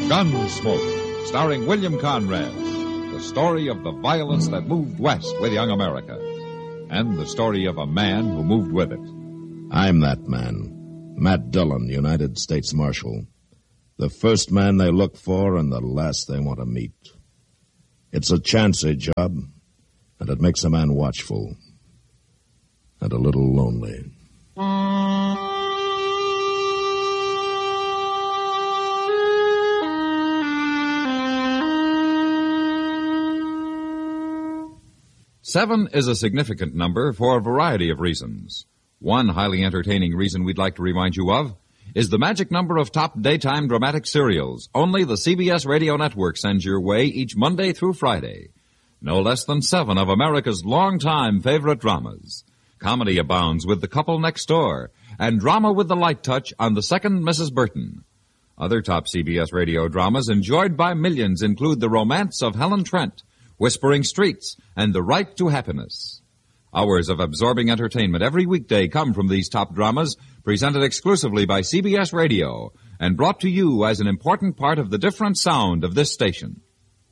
Gunsmoke, starring William Conrad. The story of the violence that moved west with young America. And the story of a man who moved with it. I'm that man. Matt Dillon, United States Marshal. The first man they look for and the last they want to meet. It's a chancy job, and it makes a man watchful. And a little lonely. Seven is a significant number for a variety of reasons. One highly entertaining reason we'd like to remind you of is the magic number of top daytime dramatic serials only the CBS Radio Network sends your way each Monday through Friday. No less than 7 of America's longtime favorite dramas. Comedy abounds with The Couple Next Door, and drama with the light touch on The Second Mrs. Burton. Other top CBS radio dramas enjoyed by millions include The Romance of Helen Trent, Whispering Streets, and The Right to Happiness. Hours of absorbing entertainment every weekday come from these top dramas, presented exclusively by CBS Radio, and brought to you as an important part of the different sound of this station.